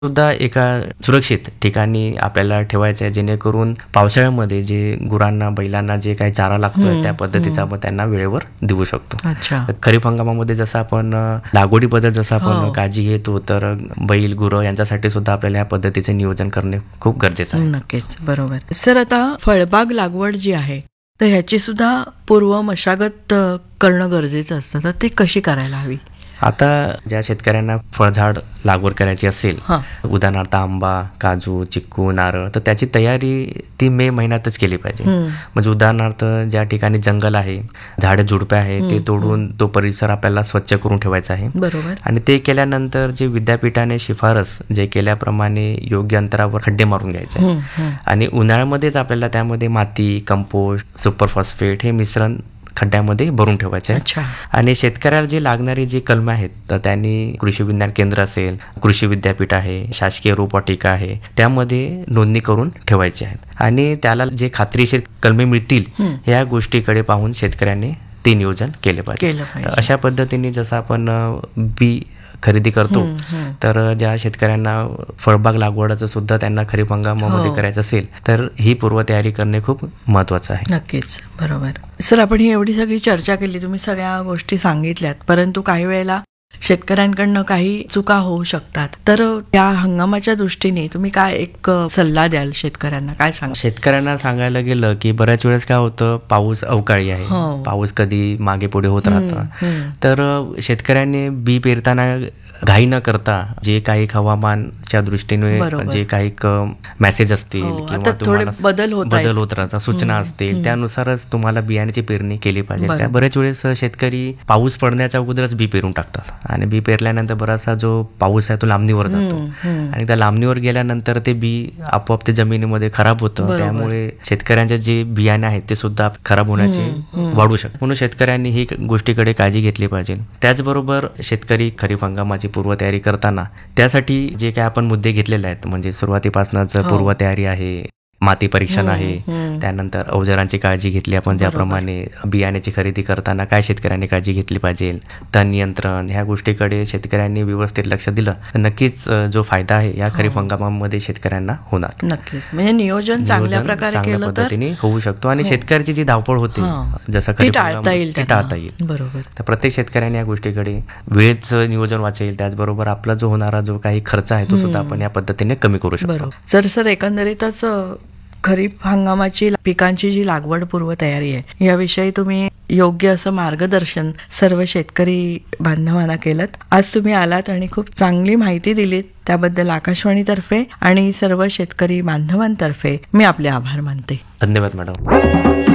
सुद्धा एका सुरक्षित ठिकाणी आपल्याला ठेवायचं आहे, जेणेकरून पावसाळ्यामध्ये जे गुरांना बैलांना जे काही चारा लागतोय त्या पद्धतीचा आपण त्यांना वेळेवर देऊ शकतो. अच्छा. खरीप हंगामामध्ये जसं आपण लागवडीबद्दल जसं आपण हो. काळजी घेतो, तर बैल गुरं यांच्यासाठी सुद्धा आपल्याला या पद्धतीचे नियोजन करणे खूप गरजेचं आहे. नक्कीच, बरोबर. सर, आता फळबाग लागवड जी आहे तर ह्याची सुद्धा पूर्व मशागत करणं गरजेचं असतं, तर ती कशी करायला हवी? आता ज्या शेतकऱ्यांना फळझाड लागवड करायची असेल, हां. उदाहरणार्थ आंबा, काजू, चिक्कू, नारळ, तर त्याची तयारी ती मे महिन्यातच केली पाहिजे. म्हणजे उदाहरणार्थ ज्या ठिकाणी जंगल आहे, झाडे झुडपे आहे, ते तोडून तो परिसर आपल्याला स्वच्छ करून ठेवायचा आहे. बरोबर. आणि ते केल्यानंतर जे विद्यापीठाने शिफारस जे केल्याप्रमाणे योग्य अंतरावर खड्डे मारून घ्यायचे आहे. आणि उन्हाळ्यामध्येच आपल्याला त्यामध्ये माती, कंपोस्ट, सुपर फॉस्फेट हे मिश्रण खड्ड्यामध्ये भरून ठेवायचे आहे. अच्छा. आणि शेतकऱ्याला जे लागणारी जी कलमे आहेत, तर त्यांनी कृषी विज्ञान केंद्र असेल, कृषी विद्यापीठ आहे, शासकीय रोपवाटिका आहे, त्यामध्ये नोंदणी करून ठेवायची आहेत. आणि त्याला जे खात्रीशीर कलमे मिळतील या गोष्टीकडे पाहून शेतकऱ्यांनी ते नियोजन केले पाहिजे. तर अशा पद्धतीने जसं आपण बी खरेदी करतो, तर ज्या शेतकऱ्यांना फळबाग लागवडाचं सुद्धा त्यांना खरीप हंगामामध्ये करायचं असेल, तर ही पूर्वतयारी करणे खूप महत्वाचं आहे. नक्कीच, बरोबर. सर, आपण ही एवढी सगळी चर्चा केली, तुम्ही सगळ्या गोष्टी सांगितल्यात, परंतु काही वेळेला शेतकऱ्यांकडनं काही चुका होऊ शकतात, तर त्या हंगामाच्या दृष्टीने तुम्ही काय एक सल्ला द्याल शेतकऱ्यांना, काय सांगा? शेतकऱ्यांना सांगायला गेलं की बऱ्याच वेळेस काय होतं, पाऊस अवकाळी आहे, पाऊस कधी मागे पुढे होत राहतं. तर शेतकऱ्यांनी बी पेरताना घाई न करता जे काही हवामानच्या दृष्टीने जे काही मेसेज असतील किंवा तुम्हाला बदल होत राहतात, सूचना असतील, त्यानुसारच तुम्हाला बियाण्याची पेरणी केली पाहिजे. बऱ्याच वेळेस शेतकरी पाऊस पडण्याच्या अगोदरच बी पेरून टाकतात आणि बी पेरल्यानंतर बराचसा जो पाऊस आहे तो लांबणीवर जातो आणि त्या लांबणीवर गेल्यानंतर ते बी आपोआप ते जमिनीमध्ये खराब होतं. त्यामुळे शेतकऱ्यांचे जे बियाणे आहेत ते सुद्धा खराब होण्याचे वाढू शकतात. म्हणून शेतकऱ्यांनी ही गोष्टीकडे काळजी घेतली पाहिजे. त्याचबरोबर शेतकरी खरीप हंगामाची पूर्वतयारी करताना त्यासाठी जे काही आपण मुद्दे घेतलेले आहेत, म्हणजे सुरुवातीपासूनच पूर्वतयारी आहे, माती परीक्षण आहे, त्यानंतर अवजारांची काळजी घेतली आपण, ज्याप्रमाणे बियाण्याची खरेदी करताना काय शेतकऱ्यांनी काळजी घेतली पाहिजे, तण नियंत्रण, ह्या गोष्टीकडे शेतकऱ्यांनी व्यवस्थित लक्ष दिलं तर नक्कीच जो फायदा आहे या खरीप हंगामामध्ये शेतकऱ्यांना होणार. नक्कीच, म्हणजे नियोजन चांगल्या पद्धतीने होऊ शकतो आणि शेतकऱ्याची जी धावपळ होते जसं खरीप टाळता येईल. बरोबर. तर प्रत्येक शेतकऱ्याने या गोष्टीकडे वेळेचं नियोजन वाचेल, त्याचबरोबर आपला जो होणारा जो काही खर्च आहे तो सुद्धा आपण या पद्धतीने कमी करू शकतो. जर सर, एकंदरीतच खरीप हंगामाची पिकांची जी लागवड पूर्व तयारी आहे याविषयी तुम्ही योग्य असं मार्गदर्शन सर्व शेतकरी बांधवांना केलं. आज तुम्ही आलात आणि खूप चांगली माहिती दिलीत, त्याबद्दल आकाशवाणीतर्फे आणि सर्व शेतकरी बांधवांतर्फे मी आपले आभार मानते. धन्यवाद मॅडम.